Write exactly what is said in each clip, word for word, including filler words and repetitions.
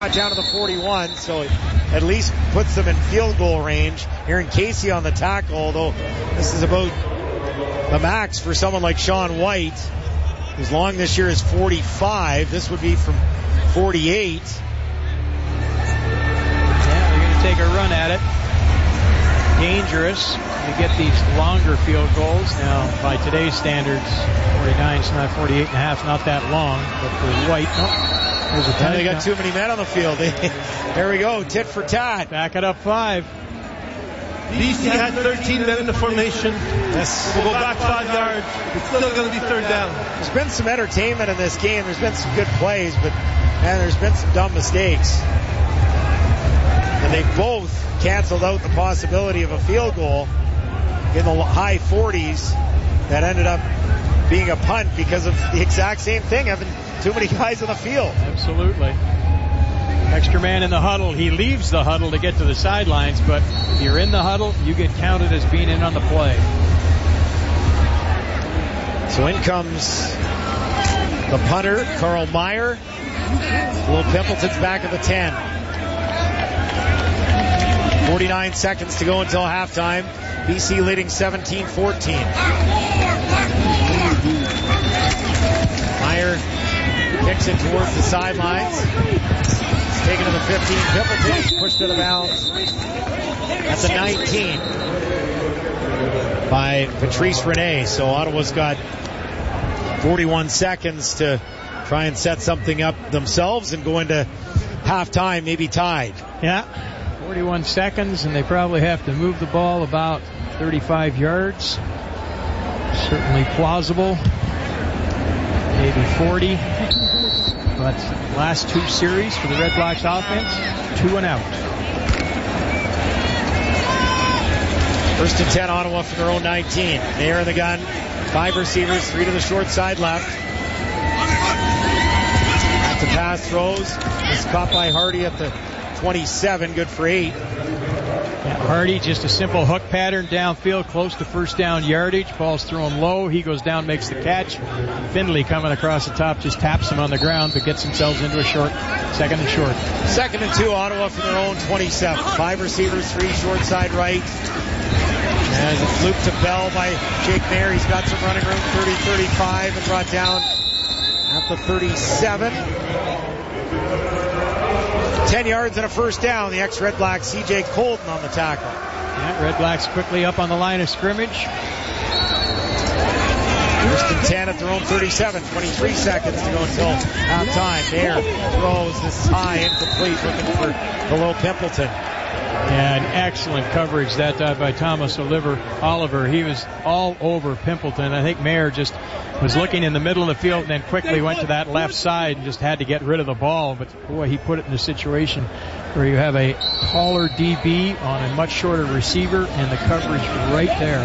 Down to the forty-one, so it at least puts them in field goal range. Aaron Casey on the tackle, although this is about the max for someone like Sean White, whose long this year is forty-five. This would be from forty-eight. Yeah, they're going to take a run at it. Dangerous to get these longer field goals. Now, by today's standards, forty-nine is not forty-eight and a half, not that long, but for White, oh. There's a and they got too many men on the field. There we go, tit for tat. Back it up five. B C had thirteen men in the formation. Yes. We'll go back five yards. It's still going to be third down. There's been some entertainment in this game. There's been some good plays, but man, there's been some dumb mistakes. And they both canceled out the possibility of a field goal in the high forties that ended up being a punt because of the exact same thing, having too many guys on the field. Absolutely. Extra man in the huddle. He leaves the huddle to get to the sidelines, but if you're in the huddle, you get counted as being in on the play. So in comes the punter, Carl Meyer. Will Pimpleton's back at the ten. forty-nine seconds to go until halftime. B C leading seventeen fourteen. Meyer kicks it towards the sidelines. It's taken to the fifteen. Pimpleton pushed to the bounds at the nineteen by Patrice Rene. So Ottawa's got forty-one seconds to try and set something up themselves and go into halftime, maybe tied. Yeah, forty-one seconds, and they probably have to move the ball about thirty-five yards. Certainly plausible. Maybe forty. But last two series for the Red Blacks offense, two and out. First and ten, Ottawa from their own nineteen. They are in the gun. Five receivers, three to the short side left. At the pass throws. It's caught by Hardy at the twenty-seven. Good for eight. Yeah, Hardy, just a simple hook pattern downfield, close to first down yardage. Ball's thrown low. He goes down, makes the catch. Finley coming across the top, just taps him on the ground, but gets themselves into a short, second and short. Second and two, Ottawa from their own twenty-seven. Five receivers, three short side right. And it's looped to Bell by Jake Mayer. He's got some running room, thirty thirty-five, and brought down at the thirty-seven. Ten yards and a first down. The ex-Red Black C J Colton on the tackle. Yeah, Red Blacks quickly up on the line of scrimmage. First and ten at their own thirty-seven. twenty-three seconds to go until halftime. Mayer throws. This is high, incomplete, looking for below Pimpleton. Yeah, an excellent coverage that time by Thomas Oliver. Oliver. He was all over Pimpleton. I think Mayer just was looking in the middle of the field and then quickly went to that left side and just had to get rid of the ball. But boy, he put it in a situation where you have a taller D B on a much shorter receiver and the coverage right there.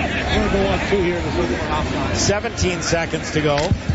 seventeen seconds to go.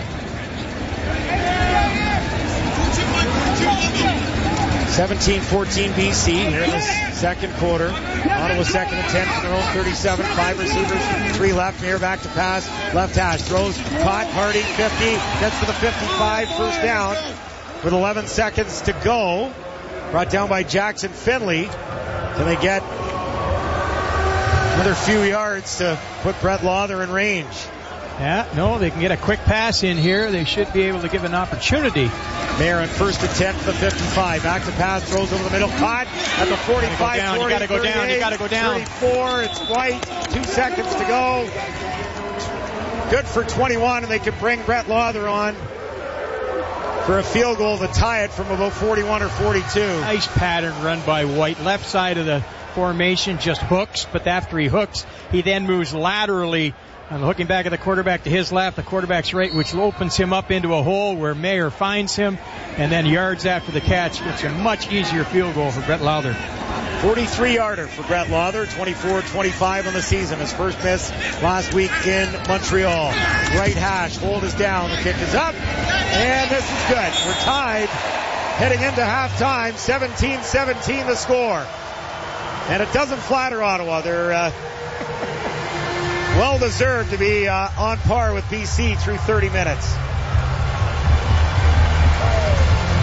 seventeen fourteen B C here in this second quarter. Ottawa second and ten from their own thirty-seven. Five receivers, three left. Mayer back to pass. Left hash throws. Caught. Hardy fifty. Gets to the fifty-five. First down with eleven seconds to go. Brought down by Jackson Finley. Can they get another few yards to put Brett Lawther in range? Yeah, no, they can get a quick pass in here. They should be able to give an opportunity. Mayer on first and ten to the fifty-five. Back to pass, throws over the middle. Caught at the forty-five. You gotta go down, you gotta go down. thirty-four, it's White. Two seconds to go. Good for twenty-one, and they can bring Brett Lawther on for a field goal to tie it from about forty-one or forty-two. Nice pattern run by White. Left side of the formation, just hooks, but after he hooks, he then moves laterally. And looking back at the quarterback to his left, the quarterback's right, which opens him up into a hole where Mayer finds him, and then yards after the catch, it's a much easier field goal for Brett Lawther. forty-three yarder for Brett Lawther, twenty-four twenty-five on the season. His first miss last week in Montreal. Right hash, hold is down, the kick is up, and this is good. We're tied heading into halftime, seventeen seventeen the score. And it doesn't flatter Ottawa. They're uh, well deserved to be uh, on par with B C through thirty minutes.